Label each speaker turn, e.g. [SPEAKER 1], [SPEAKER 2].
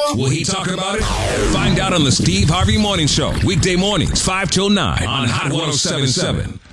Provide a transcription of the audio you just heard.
[SPEAKER 1] Will he talk about it? Find out on the Steve Harvey Morning Show. Weekday mornings, 5 till 9 on Hot 107.7.